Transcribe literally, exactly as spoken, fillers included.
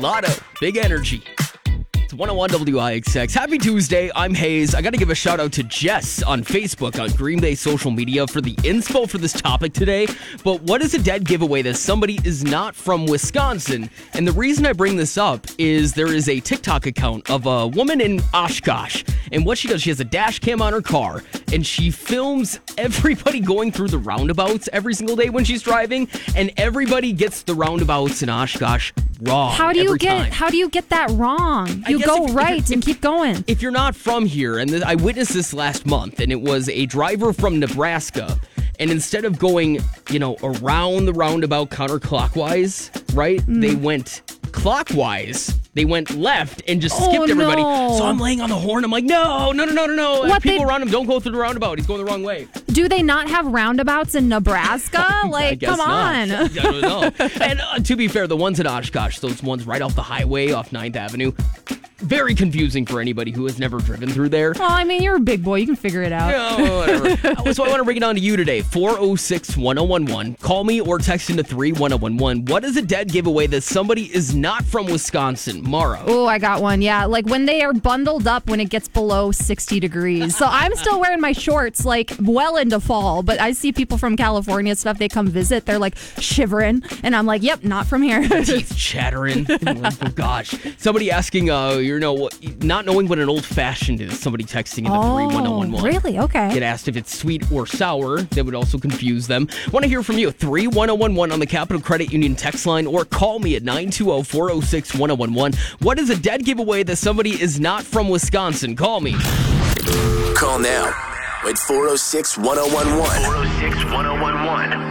lot of big energy. It's one oh one W I X X. Happy Tuesday. I'm Hayes. I got to give a shout out to Jess on Facebook, on Green Bay social media, for the inspo for this topic today. But what is a dead giveaway that somebody is not from Wisconsin? And the reason I bring this up is there is a TikTok account of a woman in Oshkosh. And what she does, she has a dash cam on her car, and she films everybody going through the roundabouts every single day when she's driving, and everybody gets the roundabouts in Oshkosh wrong. How do you every get time. How do you get that wrong? You go if, right if and keep going. If you're not from here, and th- I witnessed this last month, and it was a driver from Nebraska, and instead of going, you know, around the roundabout counterclockwise, right, mm. they went clockwise. They went left and just skipped oh, everybody. No. So I'm laying on the horn. I'm like, no, no, no, no, no, no. What, People they, around him, don't go through the roundabout. He's going the wrong way. Do they not have roundabouts in Nebraska? Like, come on. I don't know. And uh, to be fair, the ones in Oshkosh, those ones right off the highway, off ninth Avenue, very confusing for anybody who has never driven through there. Well, I mean, you're a big boy. You can figure it out. Yeah, whatever. So I want to bring it on to you today. four oh six, one oh one one. Call me or text into three one oh one one. What is a dead giveaway that somebody is not from Wisconsin? Mara. Oh, I got one. Yeah, like when they are bundled up when it gets below sixty degrees. So I'm still wearing my shorts like well into fall, but I see people from California and stuff, they come visit, they're like shivering, and I'm like, yep, not from here. Teeth chattering. Oh, gosh. Somebody asking, uh, you know, not knowing what an old-fashioned is. Somebody texting into oh, three one oh one one. Really? Okay. Get asked if it's sweet or sour. That would also confuse them. Want to hear from you. three one oh one one on the Capital Credit Union text line, or call me at nine two zero, four oh six, one oh one one. What is a dead giveaway that somebody is not from Wisconsin? Call me. Call now at four oh six, one oh one one. four oh six, one oh one one.